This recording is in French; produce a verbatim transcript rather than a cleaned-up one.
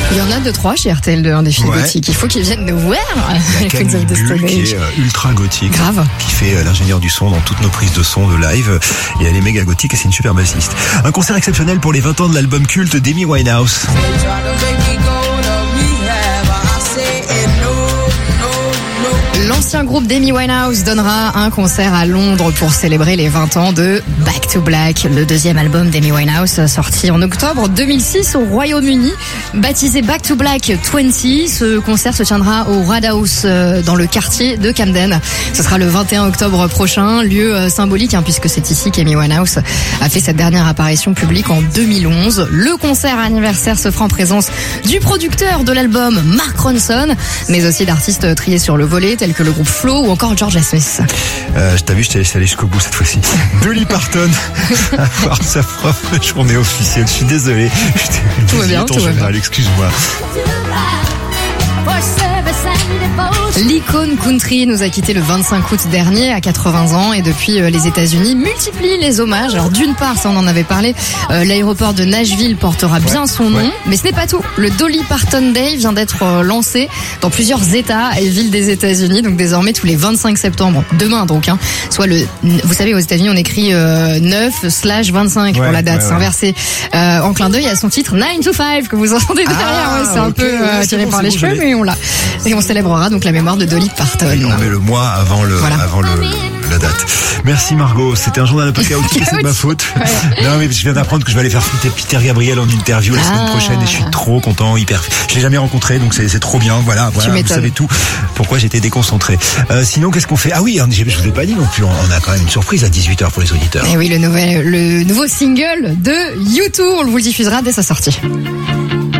Il y en a deux, trois chez R T L deux, hein, des filles Ouais. gothiques. Il faut qu'ils viennent nous voir. Il y a Camille Bull qui est euh, ultra gothique. Grave. Qui fait euh, l'ingénieur du son dans toutes nos prises de son de live. Et elle est méga gothique et c'est une super bassiste. Un concert exceptionnel pour les vingt ans de l'album culte d'Amy Winehouse. L'ancien groupe d'Amy Winehouse donnera un concert à Londres pour célébrer les vingt ans de Back to Black, le deuxième album d'Amy Winehouse sorti en octobre deux mille six au Royaume-Uni. Baptisé Back to Black vingt, ce concert se tiendra au Radhouse dans le quartier de Camden. Ce sera le vingt et un octobre prochain, lieu symbolique hein, puisque c'est ici qu'Amy Winehouse a fait cette dernière apparition publique en deux mille onze. Le concert anniversaire se fera en présence du producteur de l'album, Mark Ronson, mais aussi d'artistes triés sur le volet tels que le groupe Flow ou encore George Smith. Euh, je t'ai vu, je t'ai laissé aller jusqu'au bout cette fois-ci. Dolly Parton a avoir sa propre journée officielle. Je suis désolé. Tout va bien, tout va bien. Excuse-moi. L'icône country nous a quitté le vingt-cinq août dernier à quatre-vingts ans et depuis euh, les États-Unis multiplient les hommages. Alors d'une part, ça on en avait parlé, euh, l'aéroport de Nashville portera bien ouais, son nom, ouais. mais ce n'est pas tout. Le Dolly Parton Day vient d'être euh, lancé dans plusieurs États et villes des États-Unis, donc désormais tous les vingt-cinq septembre, demain donc, hein, soit le, vous savez aux États-Unis on écrit euh, neuf slash vingt-cinq ouais, pour la date, ouais, c'est ouais. inversé. Euh, en clin d'œil à son titre nine to five que vous entendez derrière, ah, ouais, c'est okay, un peu euh, ouais, tiré bon, par les bon, cheveux, mais on l'a. Et on célébrera donc la mémoire de Dolly Parton. Et on met le mois avant le, voilà. avant le, la date. Merci Margot, c'était un journal un peu chaotique, c'est de ma faute. Ouais. Non mais je viens d'apprendre que je vais aller faire Peter Gabriel en interview la ah. semaine prochaine et je suis trop content, hyper. Je l'ai jamais rencontré donc c'est, c'est trop bien. Voilà, voilà vous savez tout. Pourquoi j'étais déconcentré. Euh, sinon qu'est-ce qu'on fait? Ah oui, je vous ai pas dit non plus. On a quand même une surprise à dix-huit heures pour les auditeurs. Et oui, le nouvel, le nouveau single de U deux, on vous le diffusera dès sa sortie.